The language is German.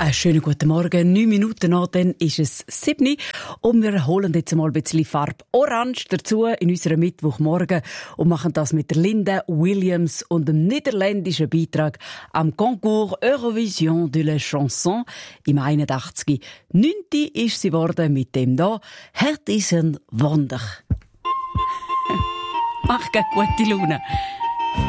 Einen schönen guten Morgen. 9 Minuten nach, dann ist es 7 und wir holen jetzt mal ein bisschen Farbe Orange dazu in unserem Mittwochmorgen und machen das mit der Linda Williams und dem niederländischen Beitrag am Concours Eurovision de la Chanson im 81. 9. ist sie geworden mit dem da «Het is een wonder». Mach gute Laune.